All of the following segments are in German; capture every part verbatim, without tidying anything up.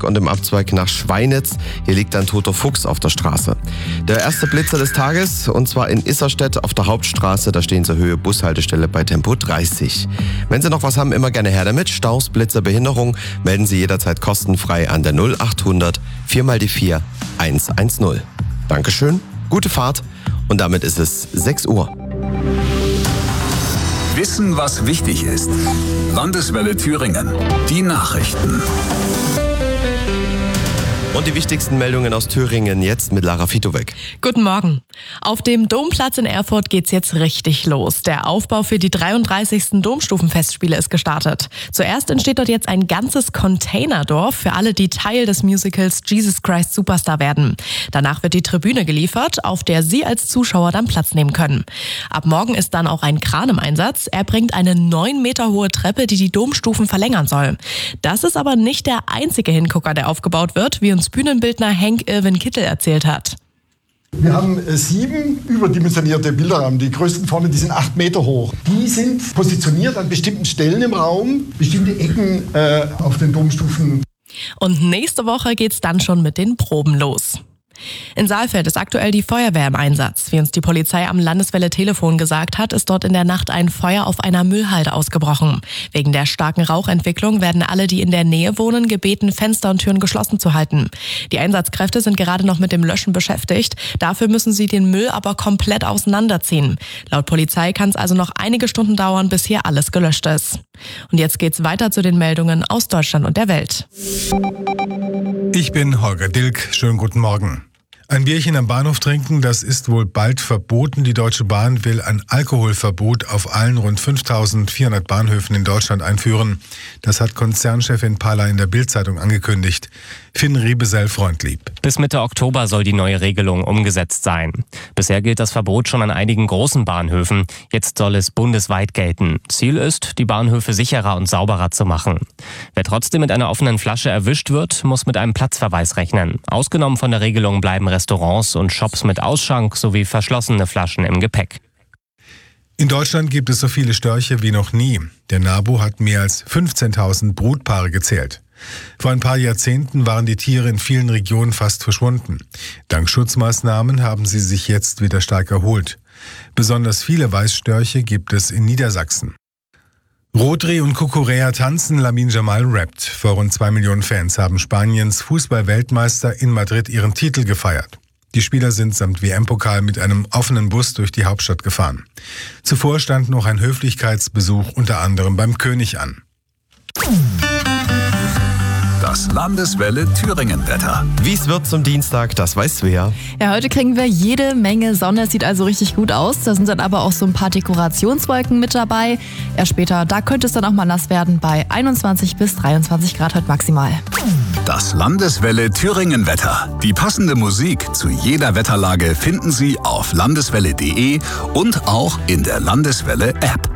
und im Abzweig nach Schweinitz. Hier liegt ein toter Fuchs auf der Straße. Der erste Blitzer des Tages, und zwar in Isserstedt auf der Hauptstraße. Da stehen Sie Höhe Bushaltestelle bei Tempo dreißig. Wenn Sie noch was haben, immer gerne her damit. Staus, Blitzer, Behinderung, melden Sie jederzeit kostenfrei an der null achthundert vier mal die vier hundertzehn. Dankeschön, gute Fahrt und damit ist es sechs Uhr. Wissen, was wichtig ist. Landeswelle Thüringen. Die Nachrichten. Und die wichtigsten Meldungen aus Thüringen jetzt mit Lara Fitowek. Guten Morgen. Auf dem Domplatz in Erfurt geht's jetzt richtig los. Der Aufbau für die dreiunddreißigsten Domstufenfestspiele ist gestartet. Zuerst entsteht dort jetzt ein ganzes Containerdorf für alle, die Teil des Musicals Jesus Christ Superstar werden. Danach wird die Tribüne geliefert, auf der Sie als Zuschauer dann Platz nehmen können. Ab morgen ist dann auch ein Kran im Einsatz. Er bringt eine neun Meter hohe Treppe, die die Domstufen verlängern soll. Das ist aber nicht der einzige Hingucker, der aufgebaut wird, wie uns Bühnenbildner Henk Irwin Kittel erzählt hat. Wir haben sieben überdimensionierte Bilderrahmen. Die größten vorne, die sind acht Meter hoch. Die sind positioniert an bestimmten Stellen im Raum, bestimmte Ecken äh, auf den Domstufen. Und nächste Woche geht's dann schon mit den Proben los. In Saalfeld ist aktuell die Feuerwehr im Einsatz. Wie uns die Polizei am Landeswelle-Telefon gesagt hat, ist dort in der Nacht ein Feuer auf einer Müllhalde ausgebrochen. Wegen der starken Rauchentwicklung werden alle, die in der Nähe wohnen, gebeten, Fenster und Türen geschlossen zu halten. Die Einsatzkräfte sind gerade noch mit dem Löschen beschäftigt. Dafür müssen sie den Müll aber komplett auseinanderziehen. Laut Polizei kann es also noch einige Stunden dauern, bis hier alles gelöscht ist. Und jetzt geht's weiter zu den Meldungen aus Deutschland und der Welt. Ich bin Holger Dilk. Schönen guten Morgen. Ein Bierchen am Bahnhof trinken, das ist wohl bald verboten. Die Deutsche Bahn will ein Alkoholverbot auf allen rund fünftausendvierhundert Bahnhöfen in Deutschland einführen. Das hat Konzernchefin Pahler in der Bild-Zeitung angekündigt. Finn Riebesell-Freundlieb. Bis Mitte Oktober soll die neue Regelung umgesetzt sein. Bisher gilt das Verbot schon an einigen großen Bahnhöfen. Jetzt soll es bundesweit gelten. Ziel ist, die Bahnhöfe sicherer und sauberer zu machen. Wer trotzdem mit einer offenen Flasche erwischt wird, muss mit einem Platzverweis rechnen. Ausgenommen von der Regelung bleiben Restaurants und Shops mit Ausschank sowie verschlossene Flaschen im Gepäck. In Deutschland gibt es so viele Störche wie noch nie. Der NABU hat mehr als fünfzehntausend Brutpaare gezählt. Vor ein paar Jahrzehnten waren die Tiere in vielen Regionen fast verschwunden. Dank Schutzmaßnahmen haben sie sich jetzt wieder stark erholt. Besonders viele Weißstörche gibt es in Niedersachsen. Rodri und Cucurella tanzen, Lamine Yamal rappt. Vor rund zwei Millionen Fans haben Spaniens Fußball-Weltmeister in Madrid ihren Titel gefeiert. Die Spieler sind samt W M-Pokal mit einem offenen Bus durch die Hauptstadt gefahren. Zuvor stand noch ein Höflichkeitsbesuch unter anderem beim König an. Das Landeswelle Thüringen-Wetter. Wie es wird zum Dienstag, das weiß Svea. Ja, heute kriegen wir jede Menge Sonne. Es sieht also richtig gut aus. Da sind dann aber auch so ein paar Dekorationswolken mit dabei. Erst später, da könnte es dann auch mal nass werden bei einundzwanzig bis dreiundzwanzig Grad heute maximal. Das Landeswelle Thüringen-Wetter. Die passende Musik zu jeder Wetterlage finden Sie auf landeswelle punkt de und auch in der Landeswelle-App.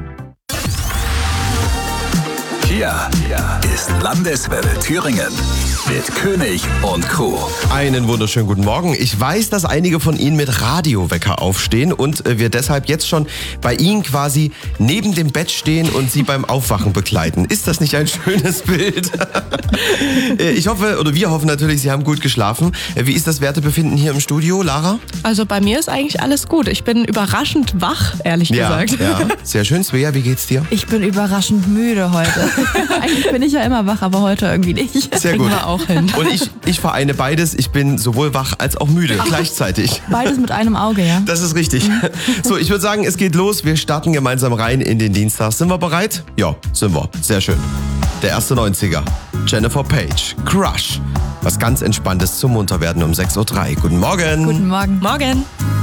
Hier ist Landeswelle Thüringen mit König und Co. Einen wunderschönen guten Morgen. Ich weiß, dass einige von Ihnen mit Radiowecker aufstehen und wir deshalb jetzt schon bei Ihnen quasi neben dem Bett stehen und Sie beim Aufwachen begleiten. Ist das nicht ein schönes Bild? Ich hoffe, oder wir hoffen natürlich, Sie haben gut geschlafen. Wie ist das Wertebefinden hier im Studio, Lara? Also bei mir ist eigentlich alles gut. Ich bin überraschend wach, ehrlich Ja, gesagt. ja. Sehr schön. Svea, wie geht's dir? Ich bin überraschend müde heute. Eigentlich bin ich ja immer wach, aber heute irgendwie nicht. Sehr Kriegen gut. wir auch hin. Und ich, ich vereine beides. Ich bin sowohl wach als auch müde gleichzeitig. Beides mit einem Auge, ja. Das ist richtig. So, ich würde sagen, es geht los. Wir starten gemeinsam rein in den Dienstag. Sind wir bereit? Ja, sind wir. Sehr schön. Der erste neunziger. Jennifer Page. Crush. Was ganz Entspanntes zum Munterwerden um sechs Uhr drei. Guten Morgen. Guten Morgen. Morgen.